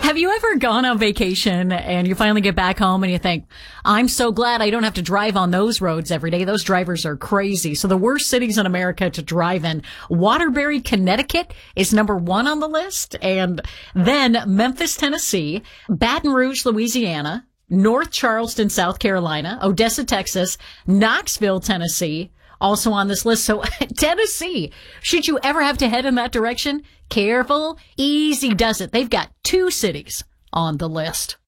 Have you ever gone on vacation and you finally get back home and you think, I'm so glad I don't have to drive on those roads every day. Those drivers are crazy. So the worst cities in America to drive in, Waterbury, Connecticut is number 1 on the list. And then Memphis, Tennessee, Baton Rouge, Louisiana, North Charleston, South Carolina, Odessa, Texas, Knoxville, Tennessee, also on this list. So Tennessee, should you ever have to head in that direction, careful, easy does it. They've got 2 cities on the list.